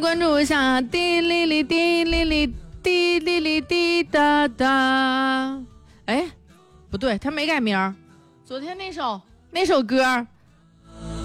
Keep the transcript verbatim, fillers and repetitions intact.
关注一下，滴哩哩滴哩哩滴哩哩滴答答。哎，不对，他没改名。昨天那首那首歌